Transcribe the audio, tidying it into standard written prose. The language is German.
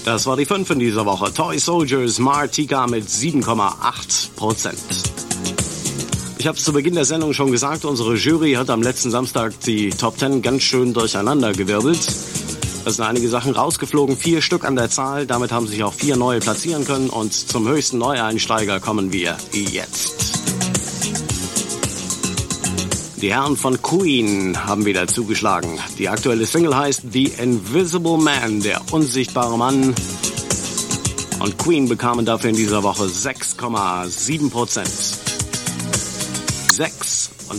Das war die 5 in dieser Woche. Toy Soldiers, Martika mit 7,8%. Ich habe es zu Beginn der Sendung schon gesagt, unsere Jury hat am letzten Samstag die Top 10 ganz schön durcheinandergewirbelt. Es sind einige Sachen rausgeflogen, 4 Stück an der Zahl. Damit haben sich auch 4 neue platzieren können. Und zum höchsten Neueinsteiger kommen wir jetzt. Die Herren von Queen haben wieder zugeschlagen. Die aktuelle Single heißt The Invisible Man, der unsichtbare Mann. Und Queen bekamen dafür in dieser Woche 6,7%.